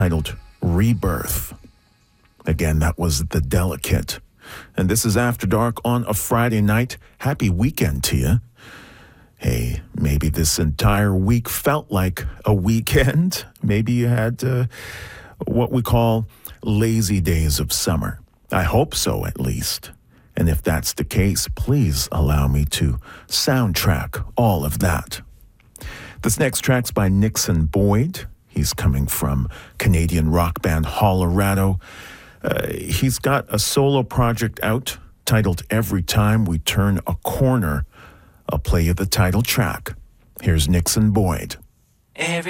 titled Rebirth. Again, that was The Delicate. And this is After Dark on a Friday night. Happy weekend to you. Hey, maybe this entire week felt like a weekend. Maybe you had what we call lazy days of summer. I hope so, at least. And if that's the case, please allow me to soundtrack all of that. This next track's by Nixon Boyd. He's coming from Canadian rock band Hollerado. He's got a solo project out titled Every Time We Turn a Corner. I'll play you the title track. Here's Nixon Boyd. Every